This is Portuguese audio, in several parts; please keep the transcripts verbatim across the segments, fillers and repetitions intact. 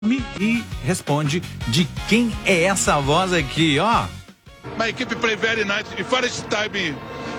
e responde de quem é essa voz aqui, ó. My equipe play very nice. The first time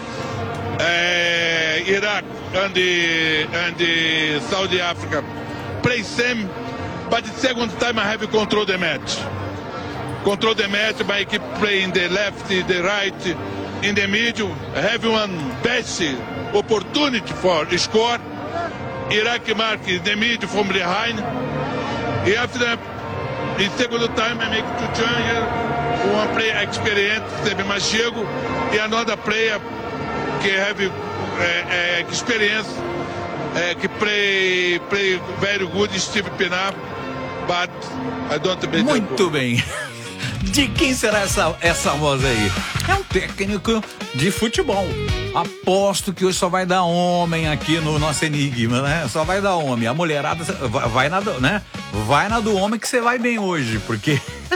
uh, Iraq and the, and the Saudi Africa play same, but the second time I have control the match. Control the match, my equipe play in the left, the right, in the middle. I have one best opportunity for score. Iraq mark in the middle from behind. E after that, in second time I make two changes. One player experience, teve mais chego, e another player que have uh, uh, experience, uh, que play play very good, Steve Pinar, but I don't believe. Muito bem. De quem será essa, essa voz aí? É um técnico de futebol. Aposto que hoje só vai dar homem aqui no nosso enigma, né? Só vai dar homem. A mulherada vai na, né? Vai na do homem que você vai bem hoje, porque...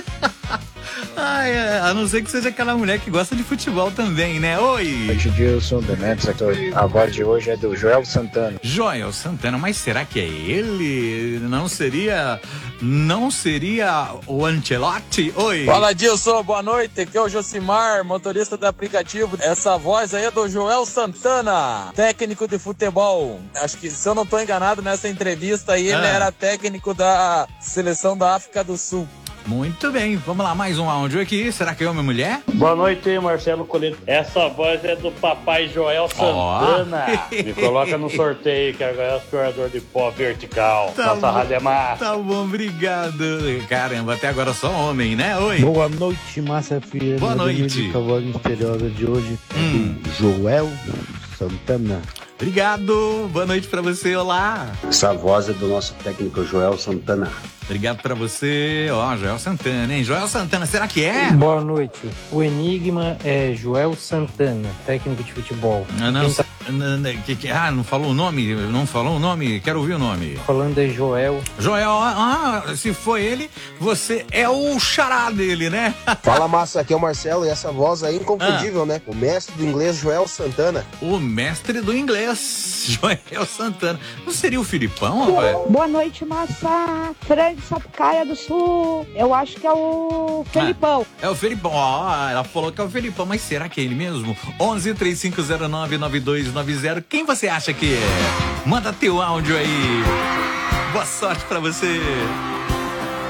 Ai, a não ser que seja aquela mulher que gosta de futebol também, né? Oi! Oi, Gilson, Demetrius, a voz de hoje é do Joel Santana. Joel Santana, mas será que é ele? Não seria... Não seria o Ancelotti? Oi! Fala, Gilson, boa noite, aqui é o Josimar, motorista do aplicativo. Essa voz aí é do Joel Santana, técnico de futebol. Acho que, se eu não estou enganado, nessa entrevista aí, ah. ele era técnico da seleção da África do Sul. Muito bem, vamos lá, mais um áudio aqui. Será que é homem ou mulher? Boa noite, Marcelo Coleto. Essa voz é do papai Joel Santana. Oh. Me coloca no sorteio, que agora é o aspirador de pó vertical. Tá Nossa rádio é massa. Tá bom, obrigado. Caramba, até agora só homem, né? Oi. Boa noite, Massa Filha. Boa noite. A voz misteriosa de hoje é hum. do Joel Santana. Obrigado, boa noite pra você, olá. Essa voz é do nosso técnico Joel Santana. Obrigado pra você, ó, oh, Joel Santana, hein? Joel Santana, será que é? Boa noite. O enigma é Joel Santana, técnico de futebol. Ah, não, tá... que, que, ah, não falou o nome? Não falou o nome? Quero ouvir o nome. Falando é Joel. Joel, ah, se foi ele, você é o xará dele, né? Fala, massa, aqui é o Marcelo e essa voz aí é inconfundível, ah. né? O mestre do inglês, Joel Santana. O mestre do inglês, Joel Santana. Não seria o Filipão, rapaz? Boa noite, massa. Fran de Sapucaia do Sul. Eu acho que é o Felipão. Ah, é o Felipão. Ó, oh, ela falou que é o Felipão, mas será que é ele mesmo? onze, três cinco zero nove, nove dois nove zero. Quem você acha que é? Manda teu áudio aí. Boa sorte pra você.